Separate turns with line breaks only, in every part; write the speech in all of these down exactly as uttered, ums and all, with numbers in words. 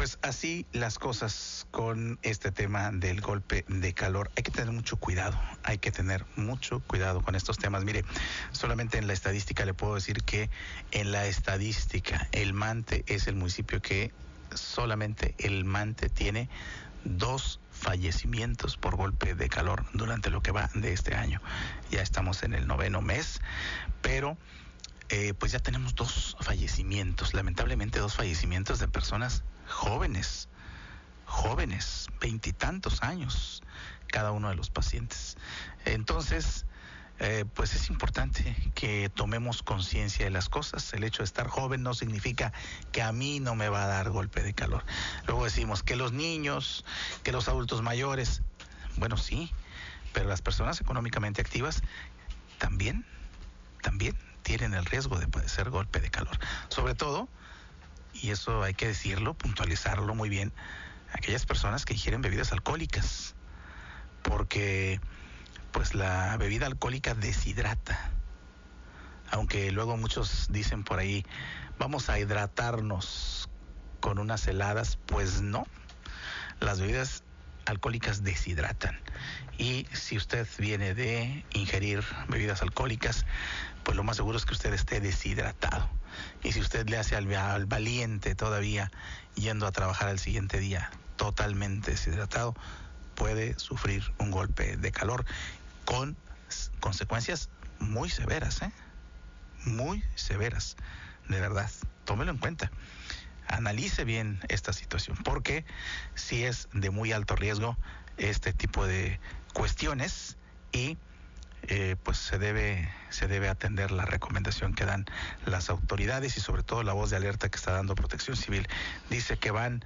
Pues así las cosas con este tema del golpe de calor. Hay que tener mucho cuidado, hay que tener mucho cuidado con estos temas. Mire, solamente en la estadística le puedo decir que en la estadística el Mante es el municipio que solamente el Mante tiene dos fallecimientos por golpe de calor durante lo que va de este año. Ya estamos en el noveno mes, pero eh, pues ya tenemos dos fallecimientos, lamentablemente dos fallecimientos de personas jóvenes, jóvenes, veintitantos años, cada uno de los pacientes. Entonces, eh, pues es importante que tomemos conciencia de las cosas. El hecho de estar joven no significa que a mí no me va a dar golpe de calor. Luego decimos que los niños, que los adultos mayores, bueno, sí, pero las personas económicamente activas también, también tienen el riesgo de padecer golpe de calor. Sobre todo, y eso hay que decirlo, puntualizarlo muy bien, aquellas personas que ingieren bebidas alcohólicas, porque pues la bebida alcohólica deshidrata. Aunque luego muchos dicen por ahí, vamos a hidratarnos con unas heladas, pues no. Las bebidas alcohólicas deshidratan. Y si usted viene de ingerir bebidas alcohólicas, pues lo más seguro es que usted esté deshidratado. Y si usted le hace al, al valiente todavía yendo a trabajar al siguiente día totalmente deshidratado, puede sufrir un golpe de calor con consecuencias muy severas, ¿eh? Muy severas, de verdad. Tómelo en cuenta. Analice bien esta situación, porque si es de muy alto riesgo este tipo de cuestiones y eh, pues se debe se debe atender la recomendación que dan las autoridades y sobre todo la voz de alerta que está dando Protección Civil. Dice que van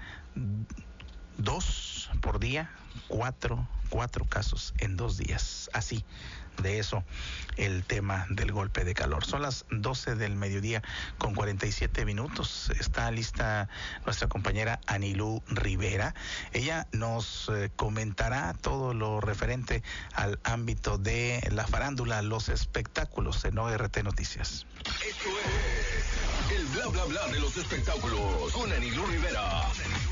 dos por día, cuatro, cuatro casos en dos días. Así, de eso, el tema del golpe de calor. Son las doce del mediodía con cuarenta y siete minutos. Está lista nuestra compañera Anilú Rivera. Ella nos eh, comentará todo lo referente al ámbito de la farándula, los espectáculos en O R T Noticias.
Esto es el bla bla bla de los espectáculos con Anilú Rivera.